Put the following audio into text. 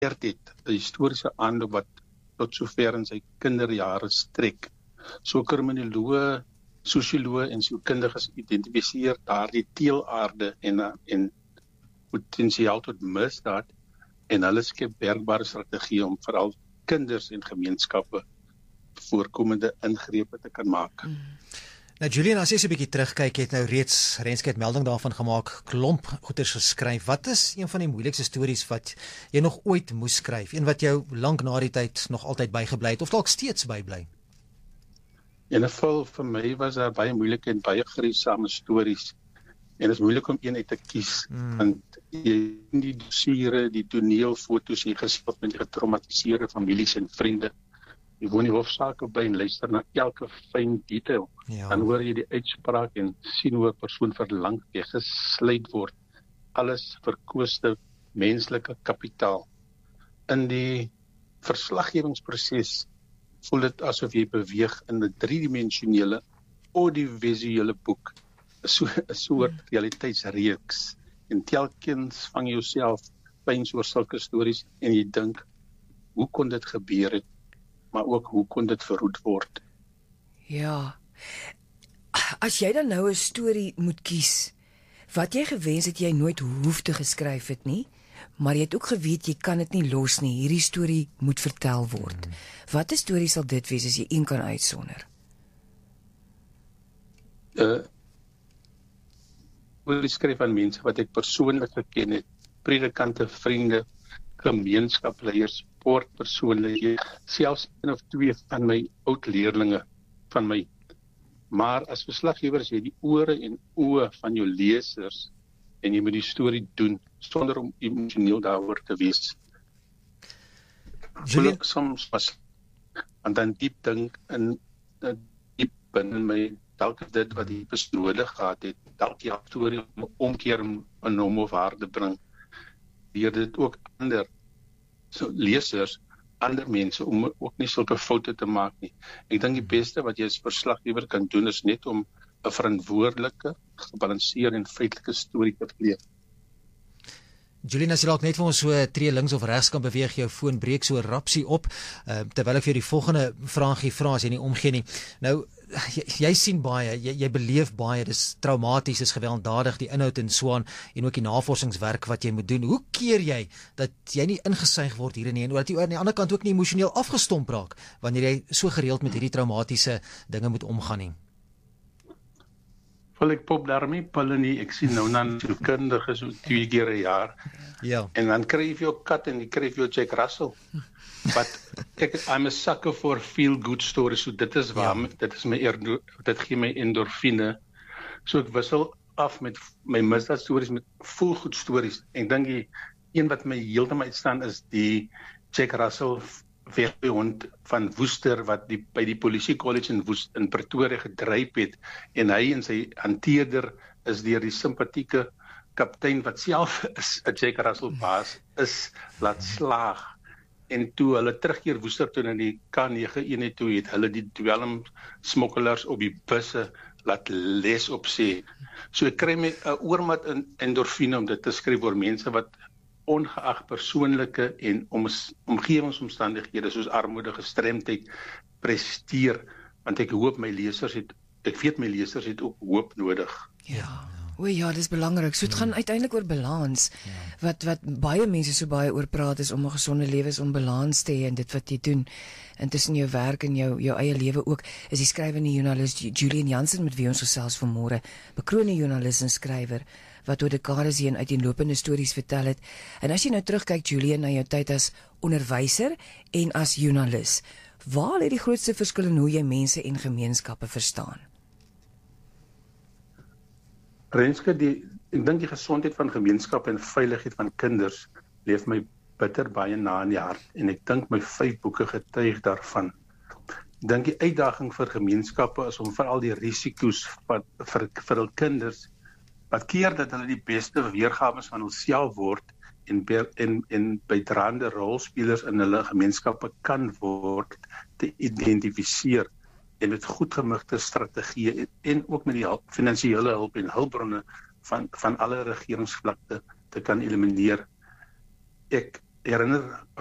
het, 'n historiese aanloop wat tot sover in sy kinderjare strek. So kriminoloë, sosioloë en sielkundiges identifiseer daardie teelaarde en potensiaal tot misdaad en hulle skep werkbare strategieë om veral kinders en gemeenskappe voorkomende ingrepe te kan maak. Nou Julian, as jy so 'n bietjie terugkyk, het nou reeds Renske het melding daarvan gemaak, klomp goeters geskryf. Wat is een van die moeilikste stories wat jy nog ooit moes skryf? Een wat jou lank na die tyd nog altyd bygebly het of dalk steeds bybly? In 'n geval vir my was daar baie moeilike en baie gruisame stories. En dit is moeilik om een uit te kies, want die dossiere, die toneelfoto's, jy gespot met die getraumatiseerde families en vriende. Jy woon die hofsaake by en luister na elke fyn detail. Ja. Dan hoor jy die uitspraak en sien hoe 'n persoon verlang weggesluit word. Alles verkooste menslike kapitaal. In die verslaggewingsproses voel dit asof jy beweeg in 'n driedimensionele audiovisuele boek, 'n soort realiteitsreeks. En telkens vang jy jouself pyns oor sulke stories en jy dink, hoe kon dit gebeur het, maar ook hoe kon dit verhoed word? Ja. As jy dan nou 'n storie moet kies, wat jy gewens het jy nooit hoef te geskryf het nie, maar jy het ook geweet jy kan dit nie los nie, hierdie storie moet vertel word. Watter storie sal dit wees as jy een kan uitsonder? Wil skryf aan mense wat ek persoonlik geken het, predikante, vriende, gemeenskapsleiers, sportpersoonlikhede, selfs een of twee van my oud-leerlinge van my. Maar as verslaggewer is jy die ore en oë van jou lesers en jy moet die storie doen sonder om emosioneel daaroor te wees. Julian, soms was en dan diep dink in diep binne my, dalk is dit wat die persoon nodig gehad het, dalk die storie om 'n omkeer in hom of haar te bring. Leer dit ook ander lesers, ander mense, om ook nie sulke foute te maak nie. Ek dink die beste wat jy as verslaggewer kan doen is net om 'n verantwoordelike, gebalanseerde en feitelike storie te pleeg. Julian, as jy dalk net vir ons so tree links of regs kan beweeg, jou foon breek so rapsie op, terwyl ek vir jou die volgende vraagie vra as jy nie omgee nie. Nou, jy sien baie, jy beleef baie, dis traumaties, dis gewelddadig, die inhoud en so aan, en ook die navorsingswerk wat jy moet doen. Hoe keer jy dat jy nie ingesuig word hierin nie, en dat jy aan die ander kant ook nie emosioneel afgestomp raak, wanneer jy so gereeld met hierdie traumatiese dinge moet omgaan nie? Ek pop daarmee pille nie, ek sien nou dan sielkundige so 2 keer 'n jaar. Ja. En dan kry jy jou kat en jy kry jou Jack Russell. But I'm a sucker for feel good stories, so dit is waar, dit is dit gee my endorfine. So ek wissel af met my misdaad stories met feel good stories. Ek dink die een wat my heeltemal uitstaan is die Jack Russell weghond van Woester wat by die Polisie College in Pretoria gedryf het, en hy en sy hanteerder is deur die simpatieke kaptein wat self is 'n Jack Russell baas is laat slaag, en toe hulle terugkeer Woester toe in die K9 eenheid toe het hulle die dwelmsmokkelaars op die busse laat les op sê. So ek kry my 'n oormat in endorfine om dit te skryf oor mense wat ongeag persoonlike en omgewingsomstandighede soos armoede, gestremdheid presteer, want ek weet my lesers het ook hoop nodig. Ja. O ja, dis belangrik. So dit gaan uiteindelik oor balans. Wat baie mense so baie oor praat is om 'n gesonde lewe is om balans te hê in dit wat jy doen. Intussen jou werk en jou eie lewe ook. Is die skrywende joernalis Julian Jansen met wie ons gesels vanmôre, bekroonde joernalis en skrywer wat oor dekades heen uiteenlopende stories vertel het. En as jy nou terugkyk, Julian, na jou tyd as onderwyser en as joernalis, waar lê die grootste verskil in hoe jy mense en gemeenskappe verstaan? Renske, ek dink die gesondheid van gemeenskappe en veiligheid van kinders leef my bitter baie na in die hart, en ek dink my 5 boeke getuig daarvan. Ek dink die uitdaging vir gemeenskappe is om veral die risiko's vir hul kinders, wat keer dat hulle die beste weergawe van hulself word en bydraende rolspelers in hulle gemeenskappe kan word, te identifiseer en met goed gemigte strategieë en ook met die finansiële hulp en hulpbronne van alle regeringsvlakte te kan elimineer. Ek herinner